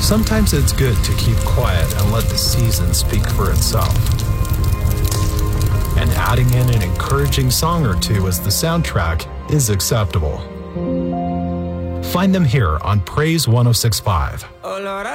Sometimes it's good to keep quiet and let the season speak for itself. And adding in an encouraging song or two as the soundtrack is acceptable. Find them here on Praise 106.5. Oh Lord,